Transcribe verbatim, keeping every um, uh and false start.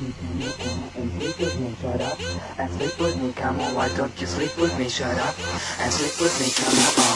and sleep with me, shut up, and sleep with me, come on, why don't you sleep with me, shut up, and sleep with me, come on.